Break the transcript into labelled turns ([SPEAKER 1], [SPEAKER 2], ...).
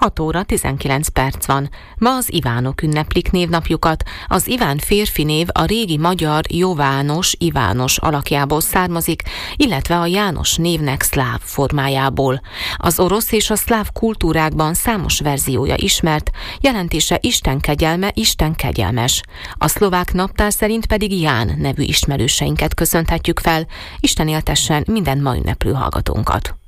[SPEAKER 1] 6 óra 19 perc van. Ma az Ivánok ünneplik névnapjukat. Az Iván férfi név a régi magyar Jovános, Ivános alakjából származik, illetve a János névnek szláv formájából. Az orosz és a szláv kultúrákban számos verziója ismert, jelentése Isten kegyelme, Isten kegyelmes. A szlovák naptár szerint pedig Ján nevű ismerőseinket köszönhetjük fel. Isten éltessen minden ma ünneplő hallgatónkat.